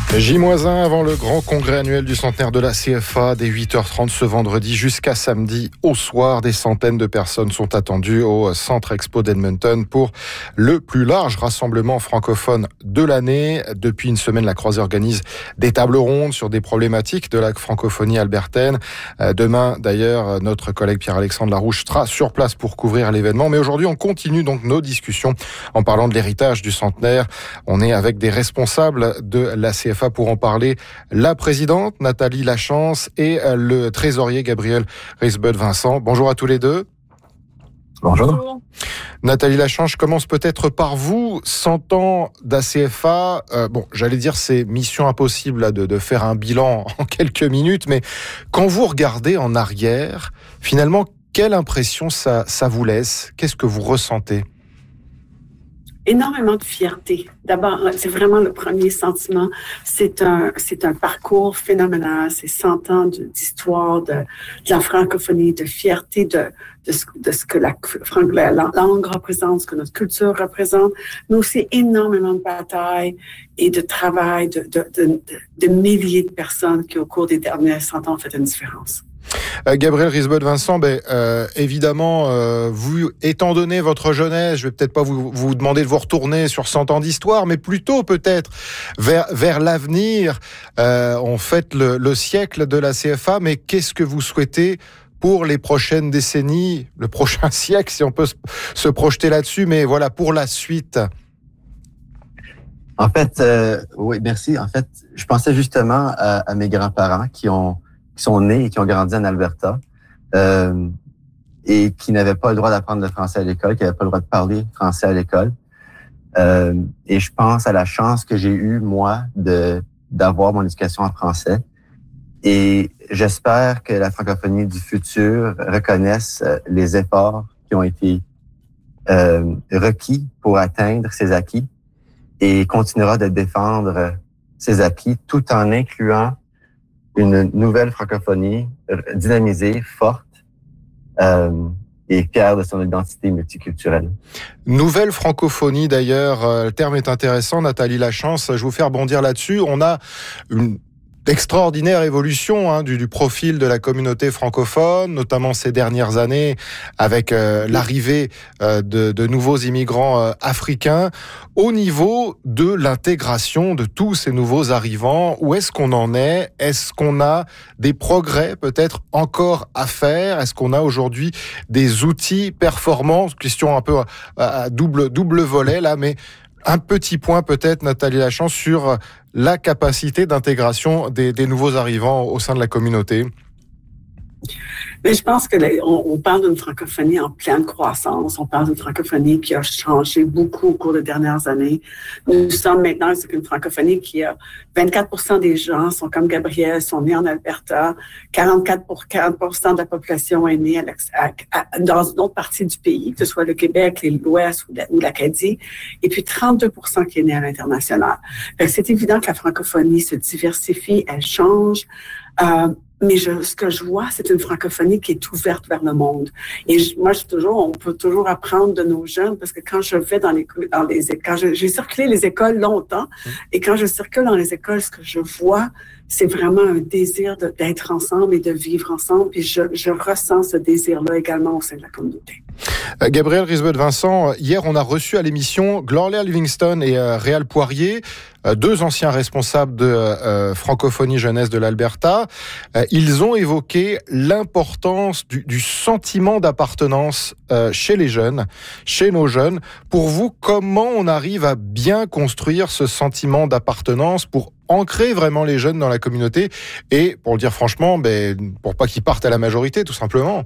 J-1 avant le grand congrès annuel du centenaire de la CFA, dès 8h30 ce vendredi jusqu'à samedi au soir. Des centaines de personnes sont attendues au Centre Expo d'Edmonton pour le plus large rassemblement francophone de l'année. Depuis une semaine, la Croisée organise des tables rondes sur des problématiques de la francophonie albertaine. Demain, d'ailleurs, notre collègue Pierre-Alexandre Larouche sera sur place pour couvrir l'événement. Mais aujourd'hui, on continue donc nos discussions en parlant de l'héritage du centenaire. On est avec des responsables de la CFA pour en parler, la présidente Nathalie Lachance et le trésorier Gabriel Risbeude-Vincent. Bonjour à tous les deux. Bonjour. Nathalie Lachance, je commence peut-être par vous. 100 ans d'ACFA, j'allais dire c'est mission impossible là, de faire un bilan en quelques minutes, mais quand vous regardez en arrière, finalement, quelle impression ça vous laisse? Qu'est-ce que vous ressentez? Énormément de fierté. D'abord, c'est vraiment le premier sentiment. C'est un parcours phénoménal. C'est 100 ans d'histoire de la francophonie, de fierté de ce que la langue représente, ce que notre culture représente, mais aussi énormément de batailles et de travail de milliers de personnes qui, au cours des derniers 100 ans, ont fait une différence. Gabriel Risbeude-Vincent, évidemment, vous, étant donné votre jeunesse, je vais peut-être pas vous demander de vous retourner sur 100 ans d'histoire, mais plutôt peut-être vers l'avenir. On fête le siècle de la CFA, mais qu'est-ce que vous souhaitez pour les prochaines décennies, le prochain siècle, si on peut se projeter là-dessus, mais voilà, pour la suite? En fait, oui, merci. En fait, je pensais justement à mes grands-parents qui sont nés et qui ont grandi en Alberta et qui n'avaient pas le droit d'apprendre le français à l'école, qui n'avaient pas le droit de parler français à l'école. Et je pense à la chance que j'ai eue, moi, d'avoir mon éducation en français. Et j'espère que la francophonie du futur reconnaisse les efforts qui ont été requis pour atteindre ces acquis et continuera de défendre ces acquis tout en incluant une nouvelle francophonie dynamisée, forte et fière de son identité multiculturelle. Nouvelle francophonie d'ailleurs, le terme est intéressant, Nathalie Lachance, je vous fais rebondir là-dessus. On a une extraordinaire évolution du profil de la communauté francophone, notamment ces dernières années avec l'arrivée de nouveaux immigrants africains. Au niveau de l'intégration de tous ces nouveaux arrivants, où est-ce qu'on en est? Est-ce qu'on a des progrès peut-être encore à faire? Est-ce qu'on a aujourd'hui des outils performants? Question un peu à double volet là, mais un petit point peut-être, Nathalie Lachance, sur la capacité d'intégration des nouveaux arrivants au sein de la communauté. Mais je pense que on parle d'une francophonie en pleine croissance. On parle d'une francophonie qui a changé beaucoup au cours des dernières années. Nous sommes maintenant c'est une francophonie qui a 24% des gens sont comme Gabriel, sont nés en Alberta. 44% de la population est née dans une autre partie du pays, que ce soit le Québec, l'Ouest ou l'Acadie. Et puis 32% qui est né à l'international. C'est évident que la francophonie se diversifie, elle change. Mais ce que je vois, c'est une francophonie qui est ouverte vers le monde. Et on peut toujours apprendre de nos jeunes, parce que quand je vais dans les écoles, j'ai circulé les écoles longtemps, et quand je circule dans les écoles, ce que je vois, c'est vraiment un désir d'être ensemble et de vivre ensemble. Puis je ressens ce désir-là également au sein de la communauté. Gabriel Risbeude-Vincent, hier, on a reçu à l'émission Gloria Livingston et Réal Poirier, deux anciens responsables de francophonie jeunesse de l'Alberta. Ils ont évoqué l'importance du sentiment d'appartenance chez les jeunes, chez nos jeunes. Pour vous, comment on arrive à bien construire ce sentiment d'appartenance pour ancrer vraiment les jeunes dans la communauté et, pour le dire franchement, pour pas qu'ils partent à la majorité, tout simplement?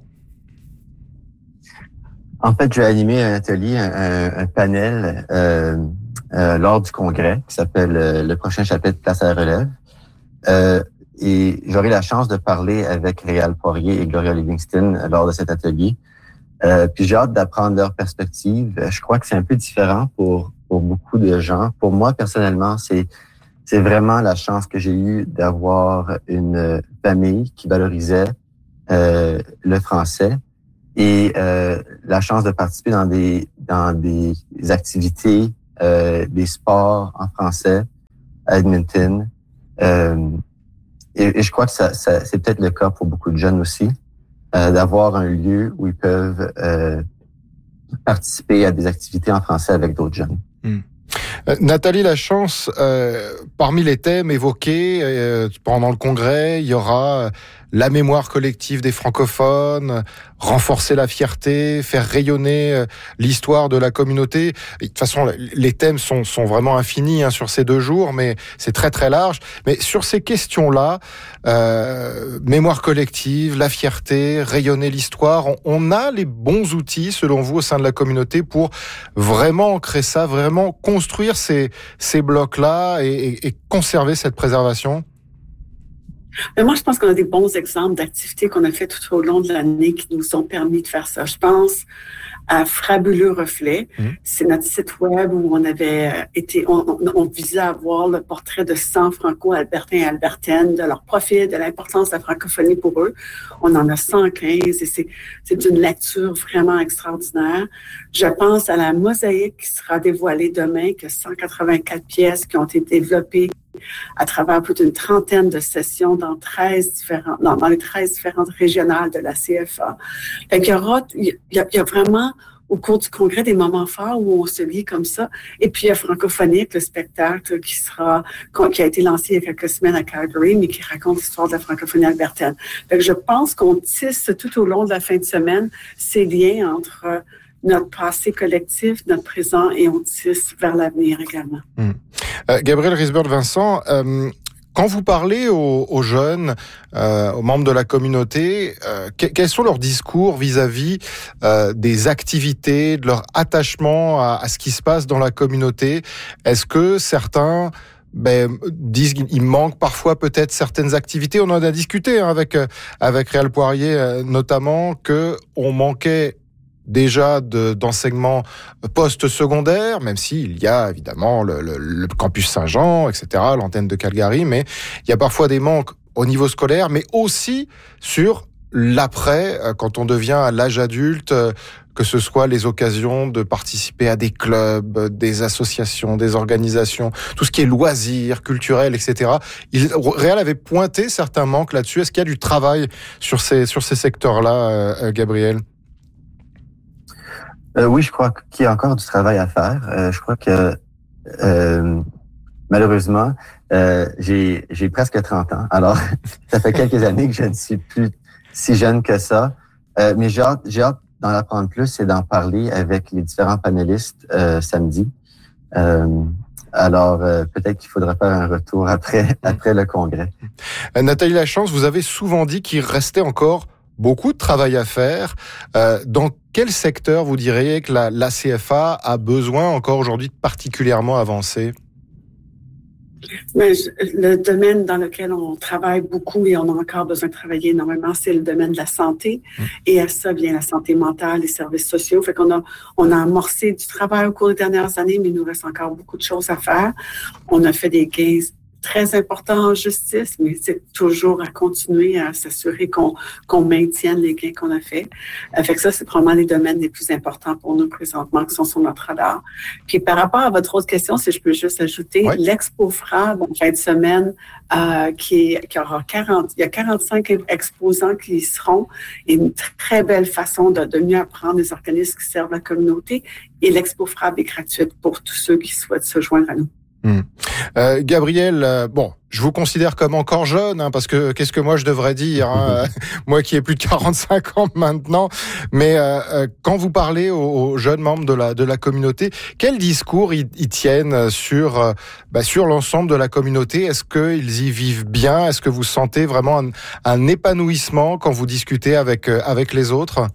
En fait, j'ai animé un atelier, un panel lors du congrès qui s'appelle le prochain chapitre Place à la relève. Et j'aurai la chance de parler avec Réal Poirier et Gloria Livingston lors de cet atelier. Puis j'ai hâte d'apprendre leur perspective. Je crois que c'est un peu différent pour beaucoup de gens. Pour moi, personnellement, c'est vraiment la chance que j'ai eue d'avoir une famille qui valorisait le français et la chance de participer dans des activités, des sports en français à Edmonton, Et je crois que ça, c'est peut-être le cas pour beaucoup de jeunes aussi, d'avoir un lieu où ils peuvent participer à des activités en français avec d'autres jeunes. Nathalie Lachance, parmi les thèmes évoqués pendant le congrès, il y aura la mémoire collective des francophones, renforcer la fierté, faire rayonner l'histoire de la communauté. De toute façon, les thèmes sont vraiment infinis sur ces 2 jours, mais c'est très très large. Mais sur ces questions-là, mémoire collective, la fierté, rayonner l'histoire, on a les bons outils, selon vous, au sein de la communauté pour vraiment ancrer ça, vraiment construire ces blocs-là et conserver cette préservation? Mais moi, je pense qu'on a des bons exemples d'activités qu'on a fait tout au long de l'année qui nous ont permis de faire ça. Je pense à Fabuleux Reflet. C'est notre site web où on avait on visait à voir le portrait de 100 franco-albertains et albertaines, de leur profil, de l'importance de la francophonie pour eux. On en a 115 et c'est une lecture vraiment extraordinaire. Je pense à la mosaïque qui sera dévoilée demain, que 184 pièces qui ont été développées à travers plus d'une trentaine de sessions dans les 13 différentes régionales de la CFA. Fait qu'il il y a vraiment au cours du congrès des moments forts où on se lie comme ça. Et puis il y a Francophonique, le spectacle qui a été lancé il y a quelques semaines à Calgary, mais qui raconte l'histoire de la francophonie albertaine. Fait que je pense qu'on tisse tout au long de la fin de semaine ces liens entre notre passé collectif, notre présent, et on tisse vers l'avenir également. Gabrielle Risbert-Vincent, quand vous parlez aux jeunes, aux membres de la communauté, quels sont leurs discours vis-à-vis des activités, de leur attachement à ce qui se passe dans la communauté? Est-ce que certains disent qu'il manque parfois peut-être certaines activités? On en a discuté avec Réal Poirier notamment, que on manquait déjà d'enseignement post-secondaire, même s'il y a évidemment le campus Saint-Jean, etc., l'antenne de Calgary, mais il y a parfois des manques au niveau scolaire, mais aussi sur l'après, quand on devient à l'âge adulte, que ce soit les occasions de participer à des clubs, des associations, des organisations, tout ce qui est loisirs, culturels, etc. Réal avait pointé certains manques là-dessus. Est-ce qu'il y a du travail sur ces secteurs-là, Gabriel? Oui, je crois qu'il y a encore du travail à faire. Je crois que malheureusement, j'ai presque 30 ans. Alors, ça fait quelques années que je ne suis plus si jeune que ça. Mais j'ai hâte d'en apprendre plus et d'en parler avec les différents panélistes samedi. Alors, peut-être qu'il faudra faire un retour après le congrès. Nathalie Lachance, vous avez souvent dit qu'il restait encore beaucoup de travail à faire. Dans quel secteur vous diriez que la CFA a besoin encore aujourd'hui de particulièrement avancer? Mais le domaine dans lequel on travaille beaucoup et on a encore besoin de travailler énormément, c'est le domaine de la santé. Et à ça vient la santé mentale, les services sociaux. Fait qu'on a amorcé du travail au cours des dernières années, mais il nous reste encore beaucoup de choses à faire. On a fait des gains très important en justice, mais c'est toujours à continuer à s'assurer qu'on maintienne les gains qu'on a fait. Fait que ça, c'est probablement les domaines les plus importants pour nous présentement qui sont sur notre radar. Puis par rapport à votre autre question, si je peux juste ajouter, l'Expo FRAB en fin de semaine, il y a 45 exposants qui y seront, et une très belle façon de mieux apprendre des organismes qui servent la communauté. Et l'Expo FRAB est gratuite pour tous ceux qui souhaitent se joindre à nous. Gabriel, je vous considère comme encore jeune, parce que qu'est-ce que moi je devrais dire, moi qui ai plus de 45 ans maintenant. Mais quand vous parlez aux jeunes membres de la communauté, quel discours ils tiennent sur l'ensemble de la communauté? Est-ce qu'ils y vivent bien? Est-ce que vous sentez vraiment un épanouissement quand vous discutez avec les autres?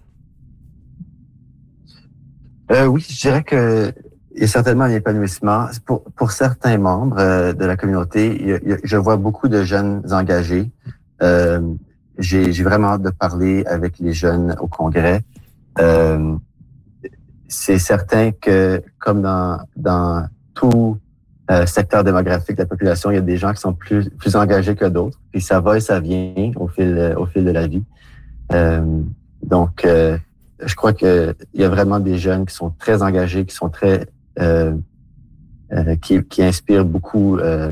Oui, je dirais que il y a certainement un épanouissement. Pour certains membres de la communauté, je vois beaucoup de jeunes engagés. J'ai vraiment hâte de parler avec les jeunes au congrès. C'est certain que, comme dans tout secteur démographique de la population, il y a des gens qui sont plus engagés que d'autres. Puis ça va et ça vient au fil de la vie. Donc, je crois que il y a vraiment des jeunes qui sont très engagés, qui sont très qui inspirent beaucoup